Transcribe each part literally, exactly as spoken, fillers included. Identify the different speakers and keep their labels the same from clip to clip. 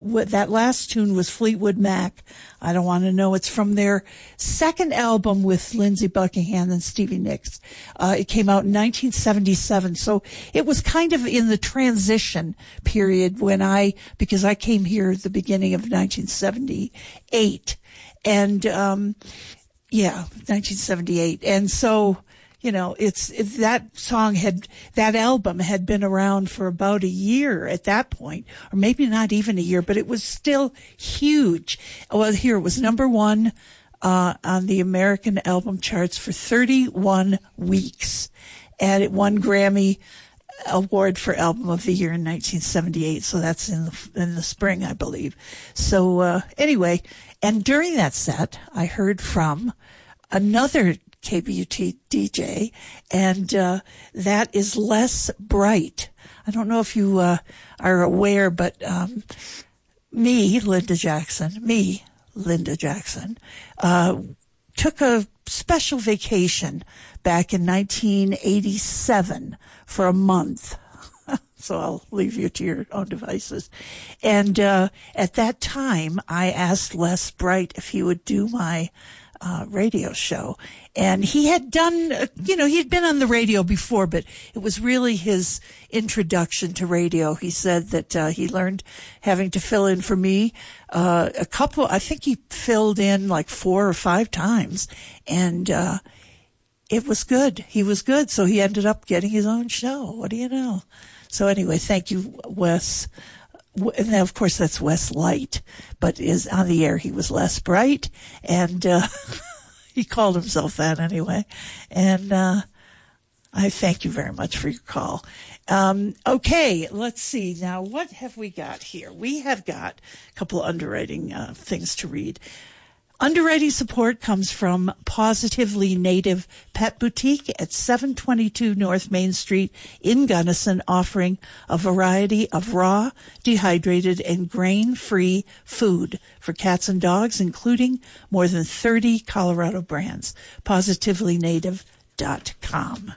Speaker 1: that last tune was Fleetwood Mac. I Don't Want to Know. It's from their second album with Lindsey Buckingham and Stevie Nicks. Uh, it came out in nineteen seventy-seven. So it was kind of in the transition period when I, because I came here at the beginning of nineteen seventy-eight. And, um, yeah, nineteen seventy-eight. And so, you know, it's, it's that song had, that album had been around for about a year at that point, or maybe not even a year, but it was still huge. Well, here it was number one, uh, on the American album charts for thirty-one weeks. And it won Grammy Award for Album of the Year in nineteen seventy-eight. So that's in the, in the spring, I believe. So, uh, anyway, and during that set, I heard from another K B U T D J, and uh, that is Les Bright. I don't know if you uh, are aware, but um, me, Linda Jackson, me, Linda Jackson, uh, took a special vacation back in nineteen eighty-seven for a month. So I'll leave you to your own devices. And uh, at that time, I asked Les Bright if he would do my Uh, radio show. And he had done, uh, you know, he'd been on the radio before, but it was really his introduction to radio. He said that uh, he learned having to fill in for me uh, a couple, I think he filled in like four or five times. And uh, it was good. He was good. So he ended up getting his own show. What do you know? So anyway, thank you, Wes. And of course, that's Wes Light, but is on the air. He was Les Bright, and uh, he called himself that anyway. And uh, I thank you very much for your call. Um, okay, let's see. Now, what have we got here? We have got a couple of underwriting uh, things to read. Underwriting support comes from Positively Native Pet Boutique at seven twenty-two North Main Street in Gunnison, offering a variety of raw, dehydrated, and grain-free food for cats and dogs, including more than thirty Colorado brands. positively native dot com.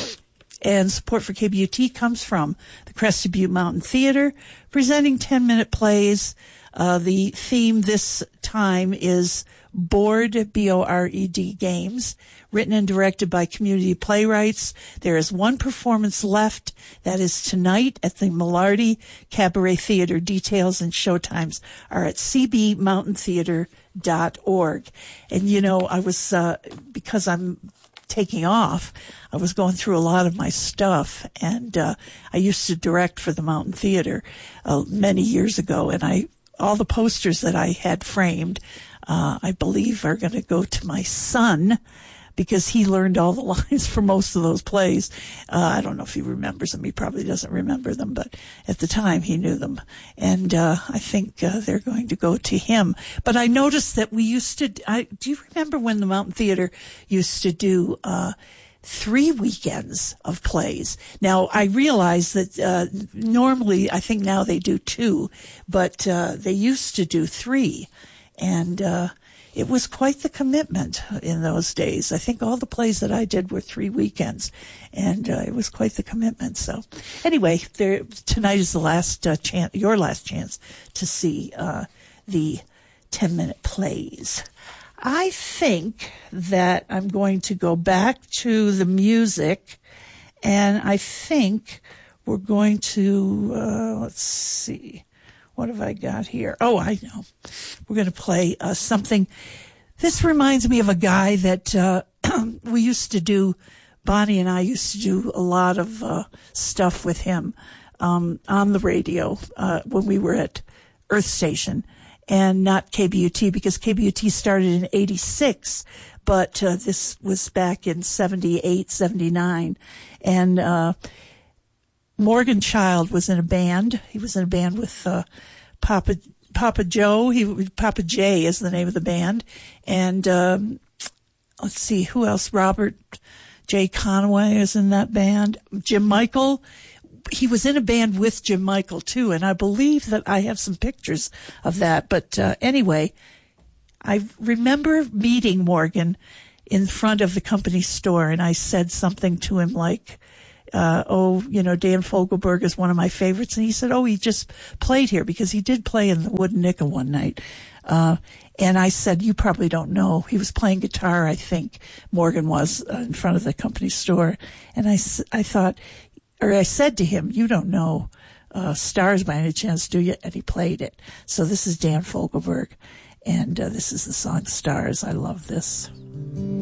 Speaker 1: And support for K B U T comes from the Crested Butte Mountain Theater, presenting ten-minute plays. Uh, the theme this time is Bored, B O R E D Games, written and directed by community playwrights. There is one performance left. That is tonight at the Malarty Cabaret Theater. Details and showtimes are at c b mountain theater dot org. And, you know, I was, uh, because I'm taking off, I was going through a lot of my stuff, and uh, I used to direct for the Mountain Theater uh, many years ago, and I all the posters that I had framed, uh, I believe are going to go to my son, because he learned all the lines for most of those plays. Uh, I don't know if he remembers them. He probably doesn't remember them, but at the time he knew them. And uh, I think uh, they're going to go to him. But I noticed that we used to, I, do you remember when the Mountain Theater used to do uh, three weekends of plays? Now, I realize that uh, normally, I think now they do two, but uh, they used to do three. And uh it was quite the commitment in those days. I think all the plays that I did were three weekends, and uh, it was quite the commitment. So anyway, there, tonight is the last uh, chance, your last chance to see uh, the ten-minute plays. I think that I'm going to go back to the music, and I think we're going to, uh, let's see. What have I got here? Oh, I know. We're going to play uh, something. This reminds me of a guy that uh, we used to do, Bonnie and I used to do a lot of uh, stuff with him um, on the radio uh, when we were at Earth Station, and not K B U T, because K B U T started in eighty-six, but uh, this was back in seventy-eight, seventy-nine. And uh Morgan Child was in a band. He was in a band with uh, Papa Papa Joe. He Papa J is the name of the band. And um, let's see, who else? Robert J. Conway is in that band. Jim Michael. He was in a band with Jim Michael too, and I believe that I have some pictures of that. But uh, anyway, I remember meeting Morgan in front of the company store, and I said something to him like, uh, oh, you know, Dan Fogelberg is one of my favorites. And he said, oh, he just played here because he did play in the Wooden Nickel one night. Uh, and I said, you probably don't know. He was playing guitar, I think Morgan was, uh, in front of the company store. And I, I thought, or I said to him, you don't know uh, Stars by any chance, do you? And he played it. So this is Dan Fogelberg. And uh, this is the song Stars. I love this.